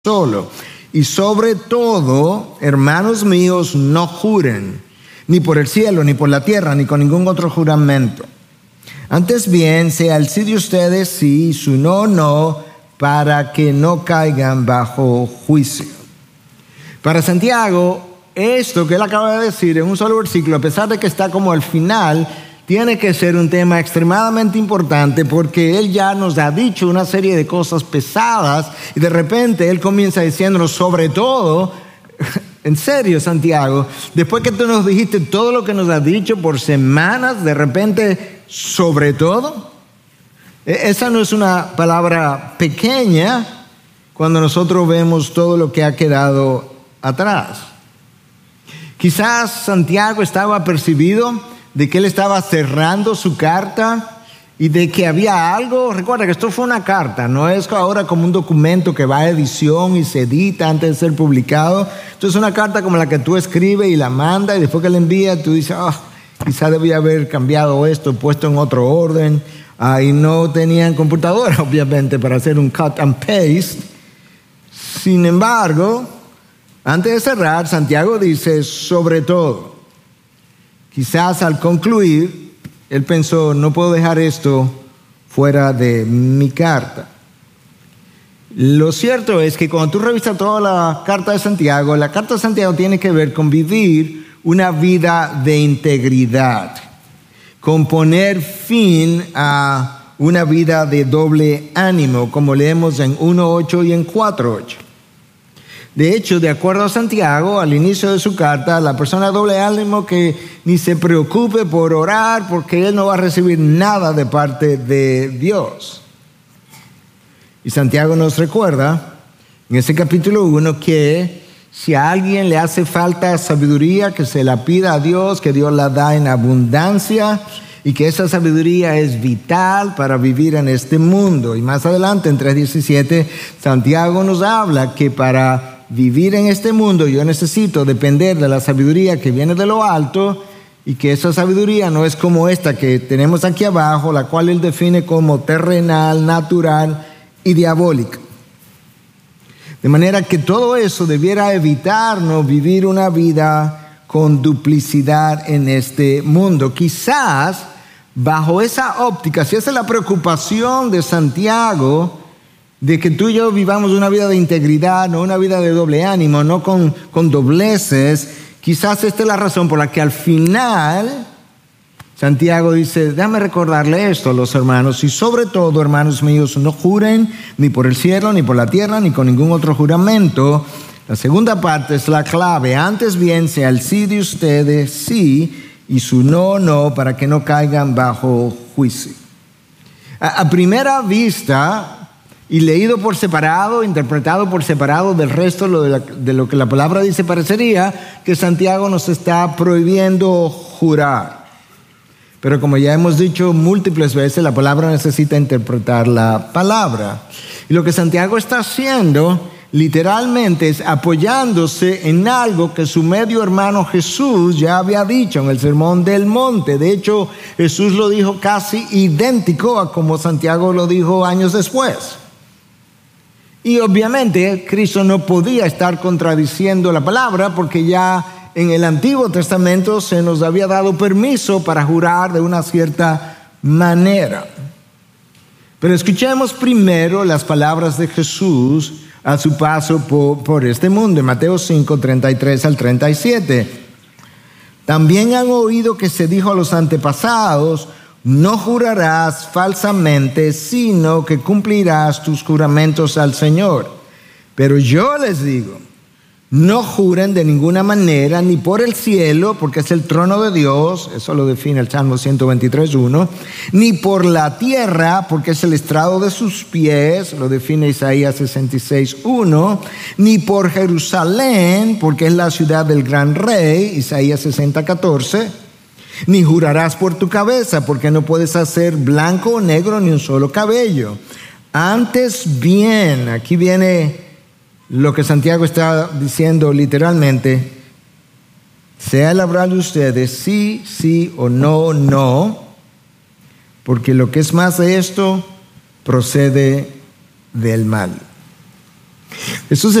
solo. Y sobre todo, hermanos míos, no juren, ni por el cielo, ni por la tierra, ni con ningún otro juramento. Antes bien, sea el sí de ustedes sí, y su no, no, para que no caigan bajo juicio. Para Santiago, esto que él acaba de decir en un solo versículo, a pesar de que está como al final, tiene que ser un tema extremadamente importante porque él ya nos ha dicho una serie de cosas pesadas y de repente él comienza diciéndonos sobre todo, en serio Santiago, después que tú nos dijiste todo lo que nos has dicho por semanas, de repente sobre todo, esa no es una palabra pequeña cuando nosotros vemos todo lo que ha quedado atrás. Quizás Santiago estaba percibido de que él estaba cerrando su carta y de que había algo. Recuerda que esto fue una carta, no es ahora como un documento que va a edición y se edita antes de ser publicado. Esto es una carta como la que tú escribes y la mandas y después que la envías tú dices, quizá debía haber cambiado esto, puesto en otro orden. Y no tenían computadora obviamente para hacer un cut and paste. Sin embargo, antes de cerrar, Santiago dice sobre todo. Quizás al concluir, él pensó, no puedo dejar esto fuera de mi carta. Lo cierto es que cuando tú revisas toda la carta de Santiago tiene que ver con vivir una vida de integridad, con poner fin a una vida de doble ánimo, como leemos en 1:8 y en 4:8. De hecho, de acuerdo a Santiago, al inicio de su carta, la persona de doble ánimo que ni se preocupe por orar porque él no va a recibir nada de parte de Dios. Y Santiago nos recuerda en ese capítulo 1 que si a alguien le hace falta sabiduría, que se la pida a Dios, que Dios la da en abundancia y que esa sabiduría es vital para vivir en este mundo. Y más adelante, en 3:17, Santiago nos habla que para vivir en este mundo yo necesito depender de la sabiduría que viene de lo alto y que esa sabiduría no es como esta que tenemos aquí abajo, la cual él define como terrenal, natural y diabólica. De manera que todo eso debiera evitarnos vivir una vida con duplicidad en este mundo. Quizás bajo esa óptica, si esa es la preocupación de Santiago, de que tú y yo vivamos una vida de integridad, no una vida de doble ánimo, no con dobleces, quizás esta es la razón por la que al final Santiago dice, déjame recordarle esto a los hermanos, y sobre todo, hermanos míos, no juren ni por el cielo, ni por la tierra, ni con ningún otro juramento. La segunda parte es la clave, antes bien sea el sí de ustedes, sí, y su no, no, para que no caigan bajo juicio. A primera vista, y leído por separado, interpretado por separado del resto de lo que la palabra dice, parecería que Santiago nos está prohibiendo jurar. Pero como ya hemos dicho múltiples veces, la palabra necesita interpretar la palabra. Y lo que Santiago está haciendo literalmente es apoyándose en algo que su medio hermano Jesús ya había dicho en el Sermón del Monte. De hecho, Jesús lo dijo casi idéntico a como Santiago lo dijo años después. Y obviamente Cristo no podía estar contradiciendo la palabra porque ya en el Antiguo Testamento se nos había dado permiso para jurar de una cierta manera. Pero escuchemos primero las palabras de Jesús a su paso por este mundo. En Mateo 5, 33 al 37. También han oído que se dijo a los antepasados, no jurarás falsamente, sino que cumplirás tus juramentos al Señor. Pero yo les digo, no juren de ninguna manera, ni por el cielo, porque es el trono de Dios, eso lo define el Salmo 123:1, ni por la tierra, porque es el estrado de sus pies, lo define Isaías 66:1, ni por Jerusalén, porque es la ciudad del gran rey, Isaías 60:14, ni jurarás por tu cabeza, porque no puedes hacer blanco o negro ni un solo cabello. Antes bien, aquí viene lo que Santiago está diciendo literalmente, sea labrado de ustedes sí, sí o no, no, porque lo que es más de esto procede del mal. Jesús